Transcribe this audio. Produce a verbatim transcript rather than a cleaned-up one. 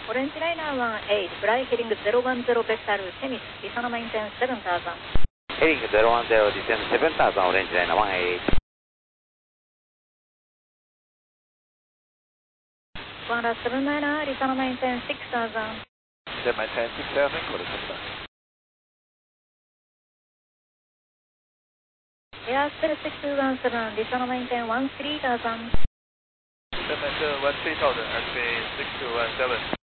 オレンジライナーワンエイト、フライヘリングゼロワンゼロベクタル、テミス、リサノメインテンセブンターザン。 ヘリングゼロワンゼロ、ディセンドセブンターザン、オレンジライナーワンエイト。 ワンラセブンナイナー、リサノメインテンシックスターザン。 セブンナインテンシックスターザン、コールセブンターザン。 エアステルシックスワンセブン、リサノメインテンワンスリーターザン。 セブンナインテンワンスリーターザン、エアステルシックスワンセブン。